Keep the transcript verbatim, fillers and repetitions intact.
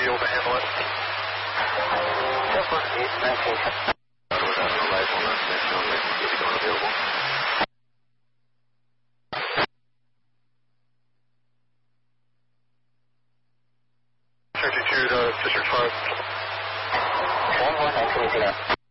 be able to handle it? Airport eight nineteen. Without no light on that station, they can keep it available. thirty-two to District five. seven one nine two zero.